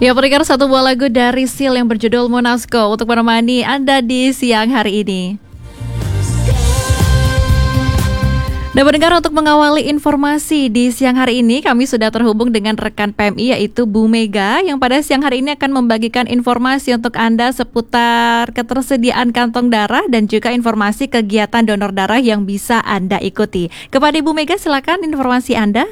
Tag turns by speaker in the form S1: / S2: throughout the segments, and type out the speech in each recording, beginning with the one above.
S1: Ya, pendengar, satu buah lagu dari Seal yang berjudul Monasco untuk menemani Anda di siang hari ini. Dan pendengar, untuk mengawali informasi di siang hari ini, kami sudah terhubung dengan rekan PMI yaitu Bu Mega yang pada siang hari ini akan membagikan informasi untuk Anda seputar ketersediaan kantong darah dan juga informasi kegiatan donor darah yang bisa Anda ikuti. Kepada Ibu Mega, silakan informasi Anda.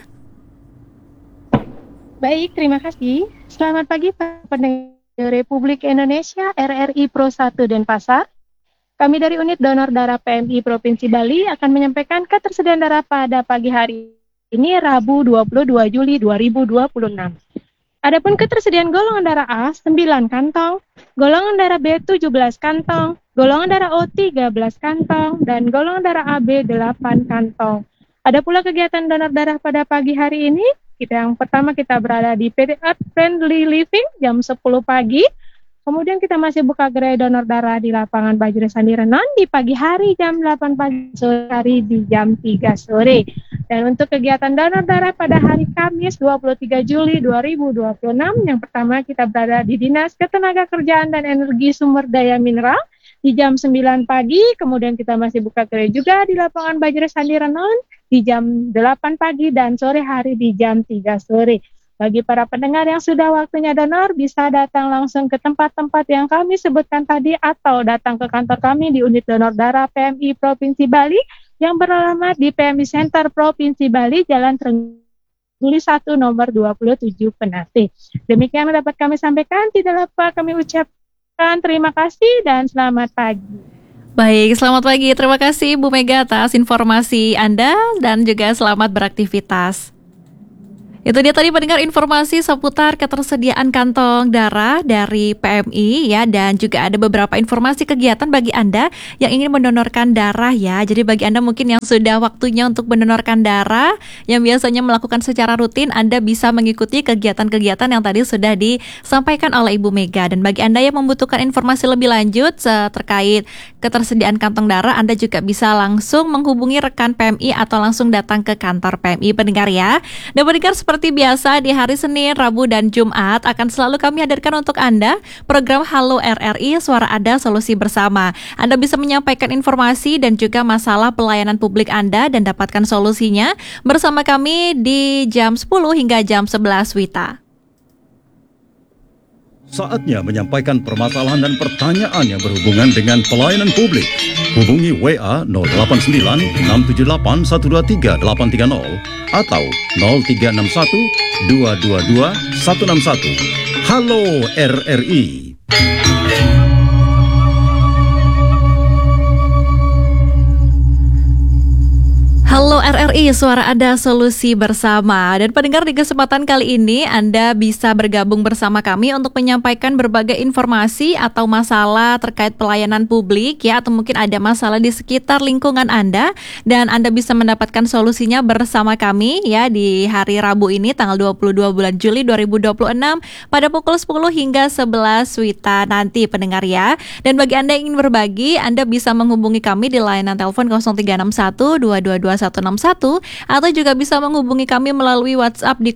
S2: Baik, terima kasih. Selamat pagi Pak pendengar Republik Indonesia RRI Pro 1 Denpasar. Kami dari Unit Donor Darah PMI Provinsi Bali akan menyampaikan ketersediaan darah pada pagi hari ini Rabu 22 Juli 2026. Adapun ketersediaan golongan darah A 9 kantong, golongan darah B 17 kantong, golongan darah O 13 kantong, dan golongan darah AB 8 kantong. Ada pula kegiatan donor darah pada pagi hari ini. Yang pertama kita berada di PT Art Friendly Living jam 10 pagi. Kemudian kita masih buka gerai donor darah di lapangan Bajra Sandi Renon di pagi hari jam 8 pagi, sore hari di jam 3 sore. Dan untuk kegiatan donor darah pada hari Kamis 23 Juli 2026, yang pertama kita berada di Dinas Ketenagakerjaan dan Energi Sumber Daya Mineral di jam 9 pagi. Kemudian kita masih buka gerai juga di lapangan Bajra Sandi Renon di jam 8 pagi dan sore hari di jam 3 sore. Bagi para pendengar yang sudah waktunya donor, bisa datang langsung ke tempat-tempat yang kami sebutkan tadi atau datang ke kantor kami di Unit Donor Darah PMI Provinsi Bali yang beralamat di PMI Center Provinsi Bali, Jalan Trenggalek 1 nomor 27 Penate. Demikian yang dapat kami sampaikan, tidak lupa kami ucapkan terima kasih dan selamat pagi.
S1: Baik, selamat pagi. Terima kasih Bu Mega atas informasi Anda dan juga selamat beraktivitas. Itu dia tadi pendengar informasi seputar ketersediaan kantong darah dari PMI ya, dan juga ada beberapa informasi kegiatan bagi Anda yang ingin mendonorkan darah ya. Jadi bagi Anda mungkin yang sudah waktunya untuk mendonorkan darah yang biasanya melakukan secara rutin, Anda bisa mengikuti kegiatan-kegiatan yang tadi sudah disampaikan oleh Ibu Mega. Dan bagi Anda yang membutuhkan informasi lebih lanjut terkait ketersediaan kantong darah, Anda juga bisa langsung menghubungi rekan PMI atau langsung datang ke kantor PMI pendengar ya. Dan pendengar, seperti biasa di hari Senin, Rabu, dan Jumat akan selalu kami hadirkan untuk Anda program Halo RRI, Suara Ada Solusi Bersama. Anda bisa menyampaikan informasi dan juga masalah pelayanan publik Anda dan dapatkan solusinya bersama kami di jam 10 hingga jam 11 WITA.
S3: Saatnya menyampaikan permasalahan dan pertanyaan yang berhubungan dengan pelayanan publik. Hubungi WA 089 678 123 830 atau 0361 222 161. Halo RRI.
S1: Halo RRI, Suara Ada Solusi Bersama. Dan pendengar, di kesempatan kali ini Anda bisa bergabung bersama kami untuk menyampaikan berbagai informasi atau masalah terkait pelayanan publik ya, atau mungkin ada masalah di sekitar lingkungan Anda dan Anda bisa mendapatkan solusinya bersama kami ya di hari Rabu ini tanggal 22 bulan Juli 2026 pada pukul 10 hingga 11 WITA nanti pendengar ya. Dan bagi Anda yang ingin berbagi, Anda bisa menghubungi kami di layanan telepon 0361 222 161 atau juga bisa menghubungi kami melalui WhatsApp di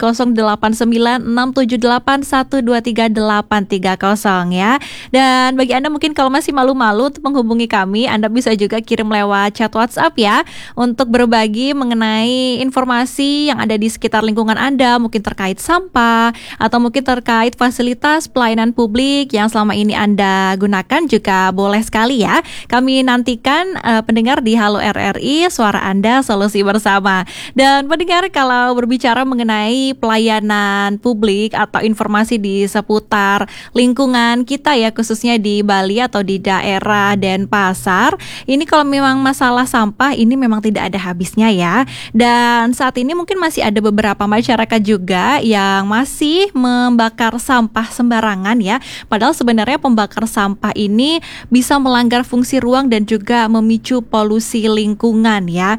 S1: 089678123830 ya. Dan bagi Anda mungkin kalau masih malu-malu untuk menghubungi kami, Anda bisa juga kirim lewat chat WhatsApp ya untuk berbagi mengenai informasi yang ada di sekitar lingkungan Anda, mungkin terkait sampah atau mungkin terkait fasilitas pelayanan publik yang selama ini Anda gunakan juga boleh sekali ya. Kami nantikan pendengar di Halo RRI, Suara Anda Solusi Bersama. Dan pendengar, kalau berbicara mengenai pelayanan publik atau informasi di seputar lingkungan kita ya, khususnya di Bali atau di daerah Denpasar, ini kalau memang masalah sampah ini memang tidak ada habisnya ya. Dan saat ini mungkin masih ada beberapa masyarakat juga yang masih membakar sampah sembarangan ya. Padahal sebenarnya pembakar sampah ini bisa melanggar fungsi ruang dan juga memicu polusi lingkungan ya. Dan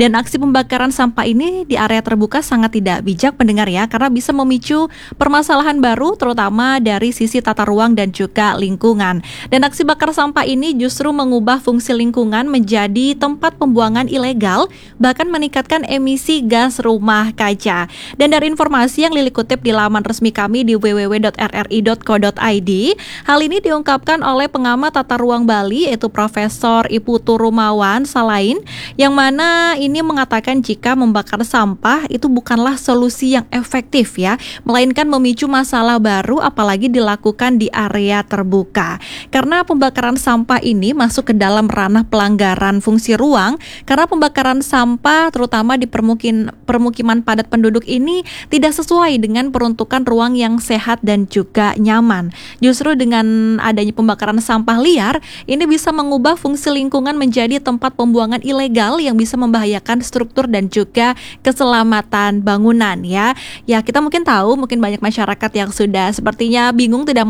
S1: Dan aksi pembakaran sampah ini di area terbuka sangat tidak bijak pendengar ya, karena bisa memicu permasalahan baru terutama dari sisi tata ruang dan juga lingkungan. Dan aksi bakar sampah ini justru mengubah fungsi lingkungan menjadi tempat pembuangan ilegal, bahkan meningkatkan emisi gas rumah kaca. Dan dari informasi yang Lili kutip di laman resmi kami di www.rri.co.id, hal ini diungkapkan oleh pengamat tata ruang Bali yaitu Profesor Iputu Rumawan Salain, yang mana ini mengatakan jika membakar sampah itu bukanlah solusi yang efektif ya, melainkan memicu masalah baru apalagi dilakukan di area terbuka. Karena pembakaran sampah ini masuk ke dalam ranah pelanggaran fungsi ruang, karena pembakaran sampah terutama di permukiman padat penduduk ini tidak sesuai dengan peruntukan ruang yang sehat dan juga nyaman. Justru dengan adanya pembakaran sampah liar, ini bisa mengubah fungsi lingkungan menjadi tempat pembuangan ilegal yang bisa membahayakan struktur dan juga keselamatan bangunan ya. Ya, kita mungkin tahu, mungkin banyak masyarakat yang sudah sepertinya bingung, tidak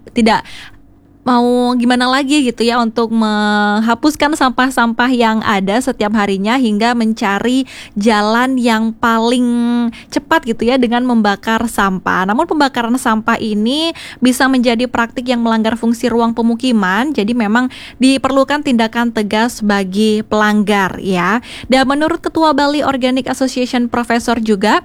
S1: mau gimana lagi gitu ya untuk menghapuskan sampah-sampah yang ada setiap harinya hingga mencari jalan yang paling cepat gitu ya dengan membakar sampah. Namun pembakaran sampah ini bisa menjadi praktik yang melanggar fungsi ruang pemukiman, jadi memang diperlukan tindakan tegas bagi pelanggar ya. Dan menurut Ketua Bali Organic Association Profesor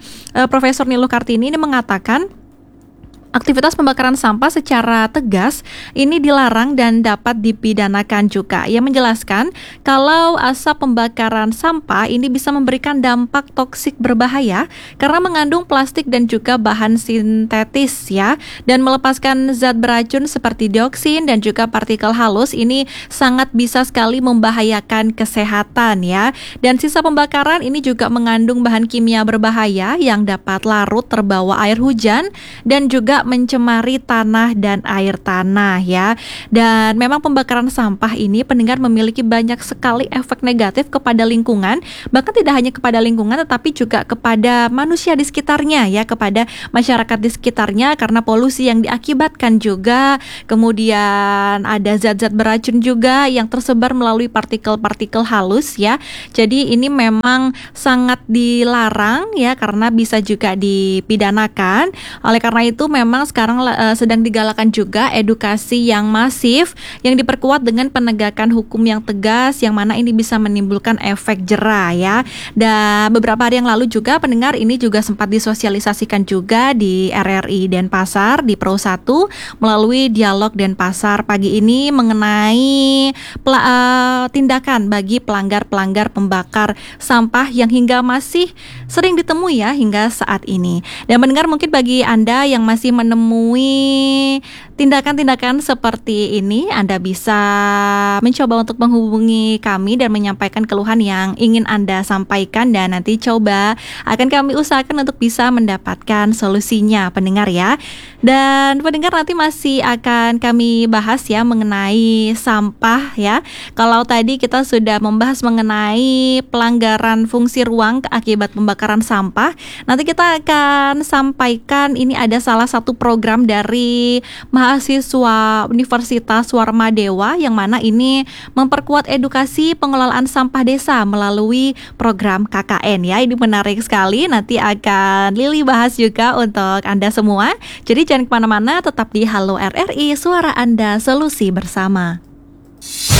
S1: Niluh Kartini ini mengatakan aktivitas pembakaran sampah secara tegas ini dilarang dan dapat dipidanakan juga. Ia menjelaskan kalau asap pembakaran sampah ini bisa memberikan dampak toksik berbahaya karena mengandung plastik dan juga bahan sintetis ya, dan melepaskan zat beracun seperti dioksin dan juga partikel halus. Ini sangat bisa sekali membahayakan kesehatan ya. Dan sisa pembakaran ini juga mengandung bahan kimia berbahaya yang dapat larut terbawa air hujan dan juga mencemari tanah dan air tanah ya. Dan memang pembakaran sampah ini pendengar memiliki banyak sekali efek negatif kepada lingkungan, bahkan tidak hanya kepada lingkungan tetapi juga kepada manusia di sekitarnya ya, kepada masyarakat di sekitarnya karena polusi yang diakibatkan juga. Kemudian ada zat-zat beracun juga yang tersebar melalui partikel-partikel halus ya. Jadi ini memang sangat dilarang ya karena bisa juga dipidanakan. Oleh karena itu memang sekarang sedang digalakan juga edukasi yang masif yang diperkuat dengan penegakan hukum yang tegas, yang mana ini bisa menimbulkan efek jera ya. Dan beberapa hari yang lalu juga pendengar ini juga sempat disosialisasikan juga di RRI Denpasar di Pro 1 melalui dialog Denpasar pagi ini mengenai tindakan bagi pelanggar-pelanggar pembakar sampah yang hingga masih sering ditemui ya hingga saat ini. Dan pendengar, mungkin bagi Anda yang masih menemui tindakan-tindakan seperti ini, Anda bisa mencoba untuk menghubungi kami dan menyampaikan keluhan yang ingin Anda sampaikan, dan nanti coba akan kami usahakan untuk bisa mendapatkan solusinya pendengar ya. Dan pendengar, nanti masih akan kami bahas ya mengenai sampah ya. Kalau tadi kita sudah membahas mengenai pelanggaran fungsi ruang akibat pembakaran sampah, nanti kita akan sampaikan ini ada salah satu program dari mahasiswa Universitas Warmadewa yang mana ini memperkuat edukasi pengelolaan sampah desa melalui program KKN ya. Ini menarik sekali, nanti akan Lili bahas juga untuk Anda semua. Jadi jangan kemana-mana, tetap di Halo RRI, suara Anda, solusi bersama.